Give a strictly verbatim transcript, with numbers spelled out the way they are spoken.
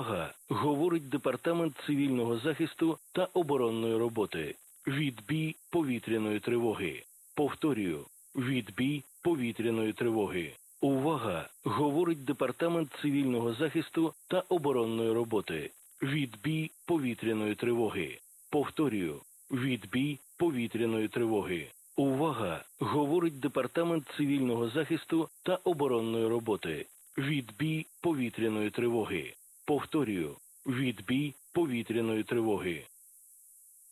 Увага! Говорить Департамент цивільного захисту та оборонної роботи. Відбій повітряної тривоги. Повторюю. Відбій повітряної тривоги. Увага! Говорить Департамент цивільного захисту та оборонної роботи. Відбій повітряної тривоги. Повторюю. Відбій повітряної тривоги. Увага! Говорить Департамент цивільного захисту та оборонної роботи. Відбій повітряної тривоги. Повторюю. Відбій повітряної тривоги.